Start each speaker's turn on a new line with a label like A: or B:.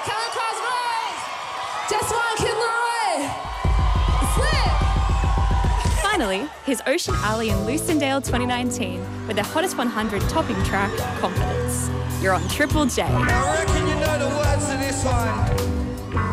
A: Kevin Cosgrove, Just One Kid Leroy, Slip.
B: Finally, here's Ocean Alley and Lucindale 2019 with their Hottest 100 topping track, Confidence. You're on Triple J.
C: I reckon you know the words to this one.